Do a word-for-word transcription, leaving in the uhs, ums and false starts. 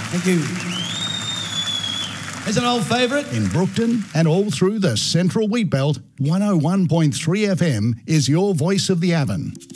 Thank you. It's an old favourite. In Brookton and all through the Central Wheatbelt, one oh one point three F M is your voice of the Avon.